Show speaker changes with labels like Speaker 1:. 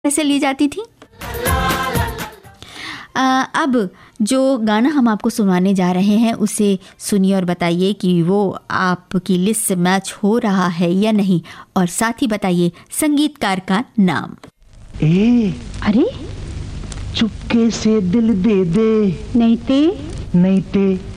Speaker 1: से ली जाती थी। अब जो गाना हम आपको सुनाने जा रहे हैं उसे सुनिए और बताइए कि वो आपकी लिस्ट से मैच हो रहा है या नहीं, और साथ ही बताइए संगीतकार का नाम।
Speaker 2: अरे
Speaker 3: चुपके से दिल दे दे,
Speaker 2: नहीं ते
Speaker 3: नहीं ते